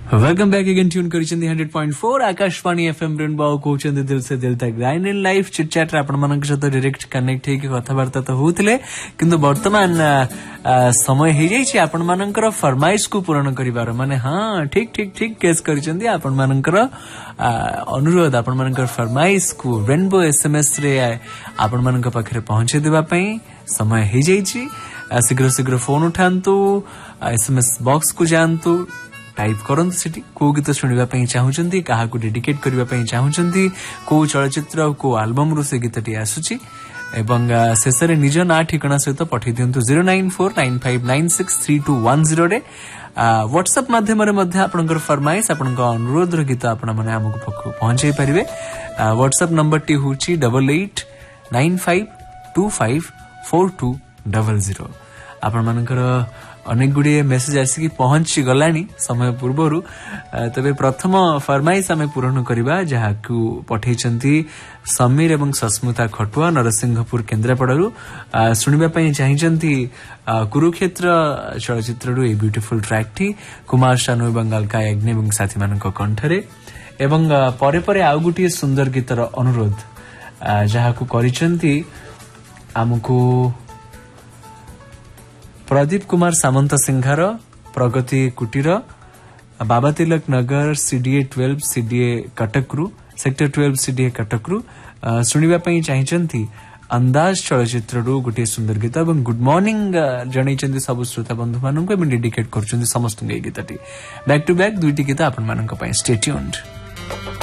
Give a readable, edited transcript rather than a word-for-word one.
Welcome back again tune करिसेंदी 100.4 Akashvani FM rainbow कोचंदी दिल से दिल तक line in life chit chat रे आपण मानक सहित डायरेक्ट कनेक्ट हे कि कथावार्ता तो होउतले किंतु वर्तमान समय हे जाई छी आपण मानकर फरमाइश को पूर्ण करिवार माने हां ठीक ठीक ठीक केस करिसेंदी आपण मानकर अनुरोध आपण मानकर फरमाइश को रेनबो एसएमएस रे आपण मानक पाखरे पहुंचे देबा पई समय हे जाई छी शीघ्र शीघ्र फोन उठांतु एसएमएस बॉक्स को जानतु टाइप करंतु सिटी को गीत सुनिबा पई चाहुचंती काहा को डेडिकेट करबा पई चाहुचंती को चलचित्र को एल्बम रु से गीतटी आसुची एवं शेषरे निज ना ठिकाना सहित पठै दियंतु 09495963210 रे व्हाट्सएप माध्यम रे मध्य आपनकर फरमाइश आपनकर अनुरोध र गीत आपण माने हमकु पहुंचाई परिबे व्हाट्सएप नंबर टी होची 8895254200 आपण मानकर अनेक गुडी मेसेज आसी पहुंची गलानी समय पूर्वरु तबे प्रथम फरमाइश आमे पूर्ण करिबा जहाकू पठैचंती समीर एवं सस्मिता खटुआ नरसिंहपुर केन्द्रापड़ारू सुनिबा पई चाहिचंती कुरुक्षेत्र चलचित्ररु ए ब्यूटीफुल ट्रैक थी कुमार शानु एवं अलका याग्नि एवं साथी मानक कंठरे एवं परे परे आउ गुटी सुंदर गीतर अनुरोध जहाकू करिचंती हमकू प्रदीप कुमार सामंत सिंहार प्रगति कुटीर बाबा Tilak Nagar CDA 12 CDA कटकरू sector 12 CDA कटकरू सुनिबा पई चाहिचंती अंदाज चलचित्ररू गोटे सुंदर गीत एवं गुड मॉर्निंग जणैचंती सब श्रोता बंधु माननको एवं डेडिकेट करचंती समस्त गीतटी बैक टू बैक दुईटी गीत आपन मानक पई स्टे ट्यून्ड।